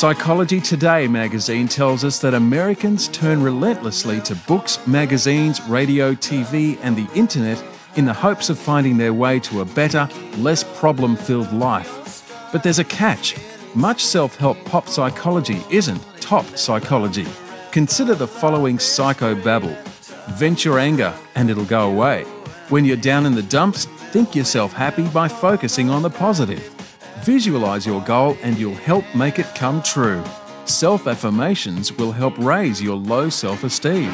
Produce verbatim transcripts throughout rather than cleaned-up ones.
Psychology Today magazine tells us that Americans turn relentlessly to books, magazines, radio, T V, and the internet in the hopes of finding their way to a better, less problem-filled life. But there's a catch. Much self-help pop psychology isn't top psychology. Consider the following psychobabble. Vent your anger and it'll go away. When you're down in the dumps, think yourself happy by focusing on the positive. Visualize your goal and you'll help make it come true. Self-affirmations will help raise your low self-esteem.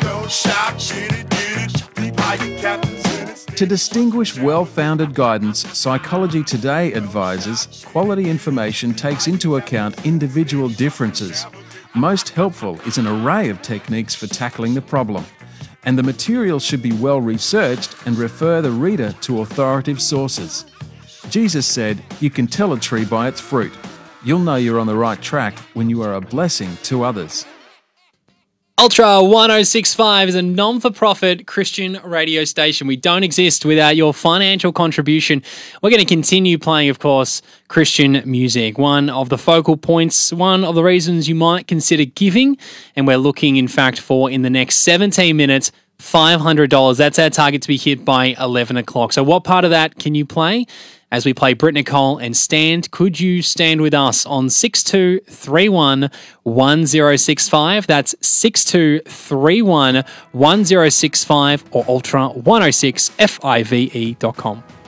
To distinguish well-founded guidance, Psychology Today advises quality information takes into account individual differences. Most helpful is an array of techniques for tackling the problem. And the material should be well researched and refer the reader to authoritative sources. Jesus said, "You can tell a tree by its fruit." You'll know you're on the right track when you are a blessing to others. Ultra one oh six point five is a non-for-profit Christian radio station. We don't exist without your financial contribution. We're going to continue playing, of course, Christian music. One of the focal points, one of the reasons you might consider giving, and we're looking, in fact, for in the next seventeen minutes, five hundred dollars. That's our target to be hit by eleven o'clock. So what part of that can you play? As we play Britt Nicole and Stand, could you stand with us on six two three one one oh six five? That's six two three one one oh six five or ultra one oh six five dot com.